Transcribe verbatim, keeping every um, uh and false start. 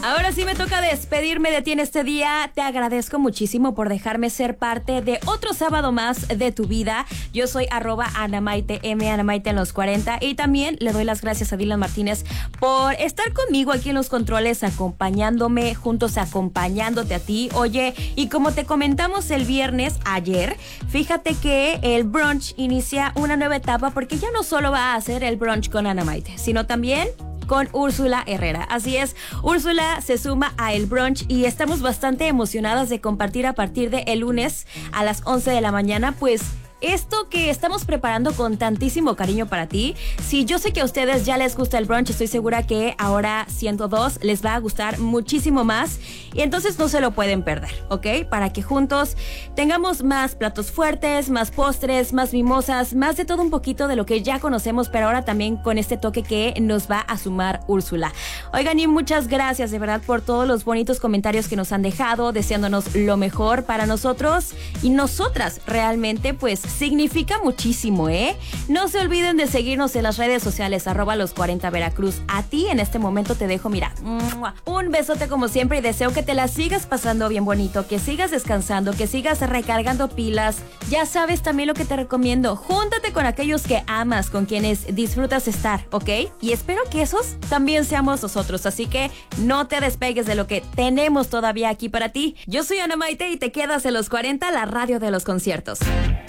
Ahora sí me toca despedirme de ti en este día. Te agradezco muchísimo por dejarme ser parte de otro sábado más de tu vida. Yo soy arroba Ana Maite M, Ana Maite en los cuarenta. Y también le doy las gracias a Dylan Martínez por estar conmigo aquí en los controles, acompañándome, juntos acompañándote a ti. Oye, y como te comentamos el viernes ayer, fíjate que el brunch inicia una nueva etapa porque ya no solo va a ser el brunch con Ana Maite, sino también con Úrsula Herrera. Así es, Úrsula se suma a el brunch y estamos bastante emocionadas de compartir a partir de el lunes a las once de la mañana, pues esto que estamos preparando con tantísimo cariño para ti. Si yo sé que a ustedes ya les gusta el brunch, estoy segura que ahora ciento dos les va a gustar muchísimo más y entonces no se lo pueden perder, ¿ok? Para que juntos tengamos más platos fuertes, más postres, más mimosas, más de todo un poquito de lo que ya conocemos, pero ahora también con este toque que nos va a sumar Úrsula. Oigan, y muchas gracias de verdad por todos los bonitos comentarios que nos han dejado, deseándonos lo mejor para nosotros y nosotras. Realmente pues significa muchísimo, ¿eh? No se olviden de seguirnos en las redes sociales, arroba los cuarenta Veracruz. A ti en este momento te dejo, mira, un besote como siempre y deseo que te la sigas pasando bien bonito, que sigas descansando, que sigas recargando pilas. Ya sabes también lo que te recomiendo, júntate con aquellos que amas, con quienes disfrutas estar, ¿ok? Y espero que esos también seamos nosotros, así que no te despegues de lo que tenemos todavía aquí para ti. Yo soy Ana Maite y te quedas en los cuarenta, la radio de los conciertos.